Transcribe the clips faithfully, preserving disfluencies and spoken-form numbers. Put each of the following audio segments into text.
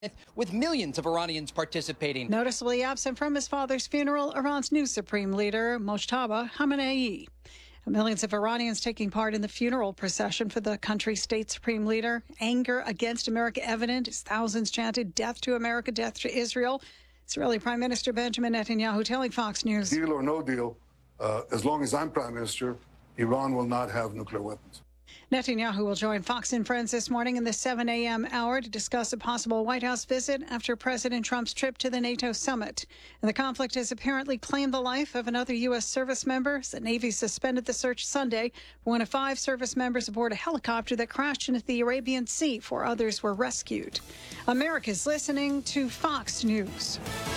with millions of Iranians participating. Noticeably absent from his father's funeral, Iran's new supreme leader, Mojtaba Khamenei. Millions of Iranians taking part in the funeral procession for the country's state supreme leader. Anger against America evident as thousands chanted, "Death to America, death to Israel." Israeli Prime Minister Benjamin Netanyahu telling Fox News. Deal or no deal, uh, as long as I'm Prime Minister, Iran will not have nuclear weapons. Netanyahu will join Fox and Friends this morning in the seven a.m. hour to discuss a possible White House visit after President Trump's trip to the NATO summit. And the conflict has apparently claimed the life of another U S service member. The Navy suspended the search Sunday for one of five service members aboard a helicopter that crashed into the Arabian Sea. Four others were rescued. America's listening to Fox News.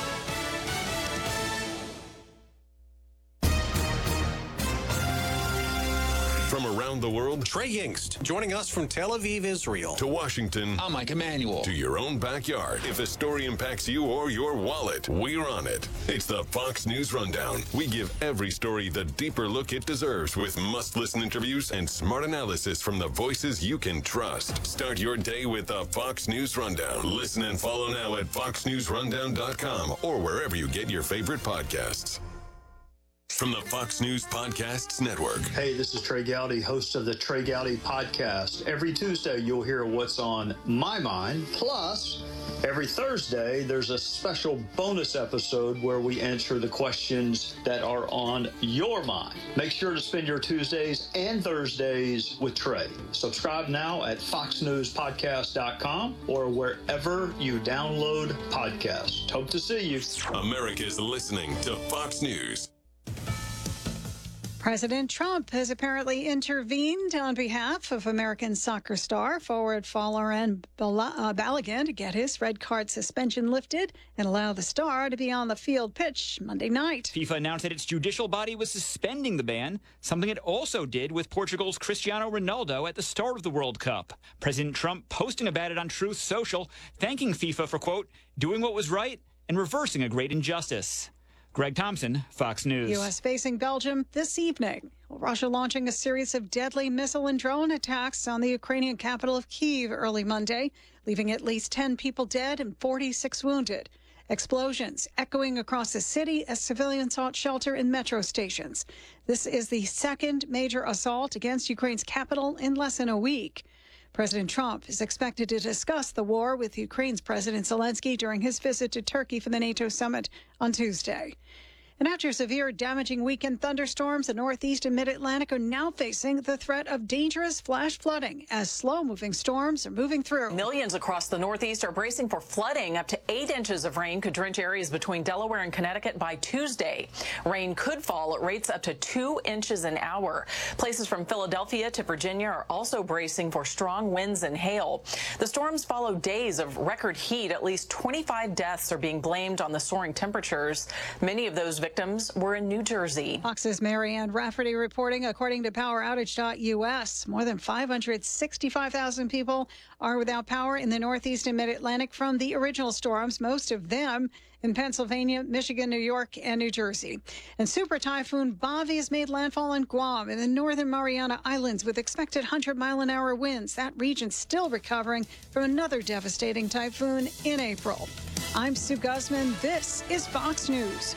From around the world, Trey Yingst, joining us from Tel Aviv, Israel. To Washington, I'm Mike Emanuel. To your own backyard. If a story impacts you or your wallet, we're on it. It's the Fox News Rundown. We give every story the deeper look it deserves with must-listen interviews and smart analysis from the voices you can trust. Start your day with the Fox News Rundown. Listen and follow now at fox news rundown dot com or wherever you get your favorite podcasts. From the Fox News Podcasts Network. Hey, this is Trey Gowdy, host of the Trey Gowdy Podcast. Every Tuesday, you'll hear what's on my mind. Plus, every Thursday, there's a special bonus episode where we answer the questions that are on your mind. Make sure to spend your Tuesdays and Thursdays with Trey. Subscribe now at fox news podcast dot com or wherever you download podcasts. Hope to see you. America's listening to Fox News. President Trump has apparently intervened on behalf of American soccer star forward Folarin Balogun to get his red card suspension lifted and allow the star to be on the field pitch Monday night. FIFA announced that its judicial body was suspending the ban, something it also did with Portugal's Cristiano Ronaldo at the start of the World Cup. President Trump posting about it on Truth Social, thanking FIFA for, quote, doing what was right and reversing a great injustice. Greg Thompson, Fox News. U S facing Belgium this evening. Russia launching a series of deadly missile and drone attacks on the Ukrainian capital of Kyiv early Monday, leaving at least ten people dead and forty-six wounded. Explosions echoing across the city as civilians sought shelter in metro stations. This is the second major assault against Ukraine's capital in less than a week. President Trump is expected to discuss the war with Ukraine's President Zelensky during his visit to Turkey for the NATO summit on Tuesday. And after severe, damaging weekend thunderstorms, the Northeast and Mid-Atlantic are now facing the threat of dangerous flash flooding as slow-moving storms are moving through. Millions across the Northeast are bracing for flooding. Up to eight inches of rain could drench areas between Delaware and Connecticut by Tuesday. Rain could fall at rates up to two inches an hour. Places from Philadelphia to Virginia are also bracing for strong winds and hail. The storms follow days of record heat. At least twenty-five deaths are being blamed on the soaring temperatures. Many of those victims were in New Jersey. Fox's Marianne Rafferty reporting, according to power outage dot U S, more than five hundred sixty-five thousand people are without power in the Northeast and Mid-Atlantic from the original storms, most of them in Pennsylvania, Michigan, New York, and New Jersey. And Super Typhoon Bavi has made landfall in Guam and the Northern Mariana Islands with expected one hundred mile an hour winds. That region still recovering from another devastating typhoon in April. I'm Sue Guzman. This is Fox News.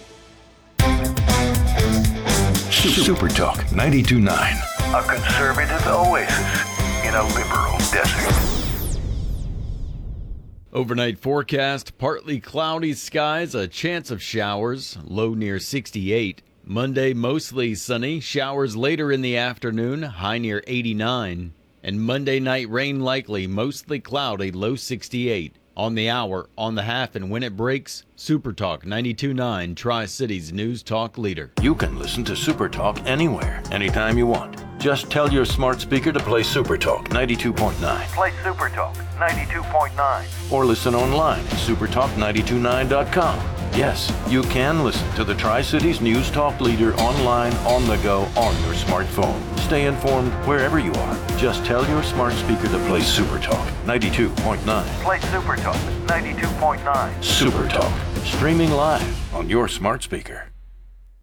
Super Talk ninety-two point nine, a conservative oasis in a liberal desert. Overnight forecast, partly cloudy skies, a chance of showers, low near sixty-eight. Monday, mostly sunny, showers later in the afternoon, high near eighty-nine. And Monday night rain likely, mostly cloudy, low sixty-eight. On the hour, on the half, and when it breaks, Super Talk ninety-two point nine, Tri-Cities News Talk leader. You can listen to Super Talk anywhere, anytime you want. Just tell your smart speaker to play Super Talk ninety-two point nine. Play Super Talk ninety-two point nine. Or listen online at super talk nine two nine dot com. Yes, you can listen to the Tri-Cities News Talk leader online, on the go, on your smartphone. Stay informed wherever you are. Just tell your smart speaker to play Super Talk ninety-two point nine. Play Super Talk ninety-two point nine. Super Talk, streaming live on your smart speaker.